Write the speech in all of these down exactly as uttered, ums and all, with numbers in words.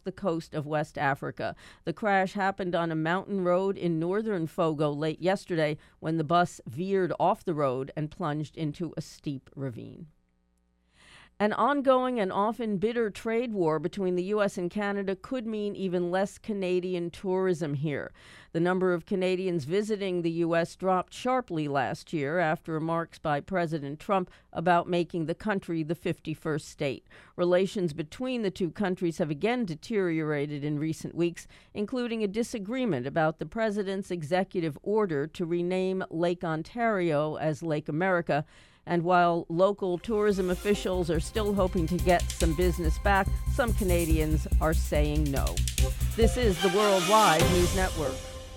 the coast of West Africa. The crash happened on a mountain road in northern Fogo late yesterday when the bus veered off the road and plunged into a steep ravine. An ongoing and often bitter trade war between the U S and Canada could mean even less Canadian tourism here. The number of Canadians visiting the U S dropped sharply last year after remarks by President Trump about making the country the fifty-first state. Relations between the two countries have again deteriorated in recent weeks, including a disagreement about the president's executive order to rename Lake Ontario as Lake America. And while local tourism officials are still hoping to get some business back, some Canadians are saying no. This is the Worldwide News Network.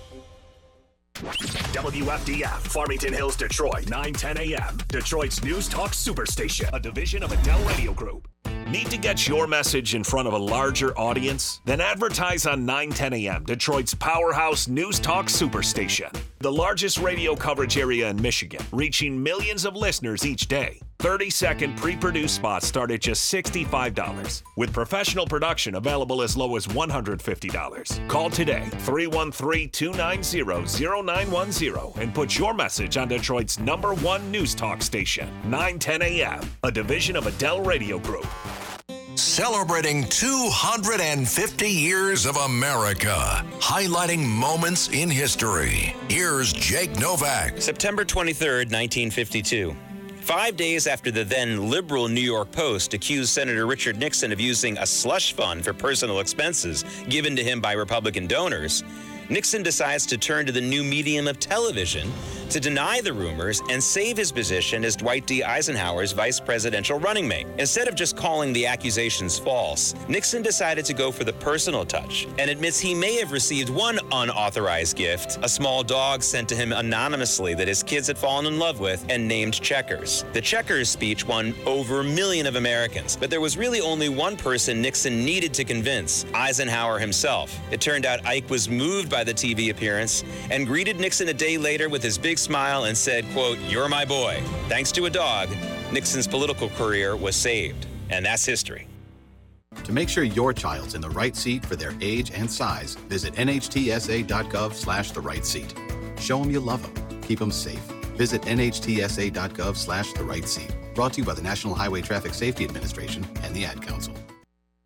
W F D F, Farmington Hills, Detroit, nine ten a.m. Detroit's News Talk Superstation, a division of Adele Radio Group. Need to get your message in front of a larger audience? Then advertise on nine ten a.m., Detroit's powerhouse News Talk Superstation. The largest radio coverage area in Michigan, reaching millions of listeners each day. thirty-second pre-produced spots start at just sixty-five dollars, with professional production available as low as one hundred fifty dollars. Call today, three one three, two nine zero, zero nine one zero, and put your message on Detroit's number one news talk station, nine ten a.m., a division of Adele Radio Group. Celebrating two hundred fifty years of America, highlighting moments in history. Here's Jake Novak. September twenty-third, nineteen fifty-two. Five days after the then liberal New York Post accused Senator Richard Nixon of using a slush fund for personal expenses given to him by Republican donors, Nixon decides to turn to the new medium of television to deny the rumors and save his position as Dwight D. Eisenhower's vice presidential running mate. Instead of just calling the accusations false, Nixon decided to go for the personal touch and admits he may have received one unauthorized gift, a small dog sent to him anonymously that his kids had fallen in love with and named Checkers. The Checkers speech won over a million of Americans, but there was really only one person Nixon needed to convince, Eisenhower himself. It turned out Ike was moved by the T V appearance and greeted Nixon a day later with his big smile and said, quote, "You're my boy." Thanks to a dog, Nixon's political career was saved. And that's history. To make sure your child's in the right seat for their age and size, visit nhtsa.gov slash the right seat. Show them you love them. Keep them safe. Visit nhtsa.gov slash the right seat. Brought to you by the National Highway Traffic Safety Administration and the Ad Council.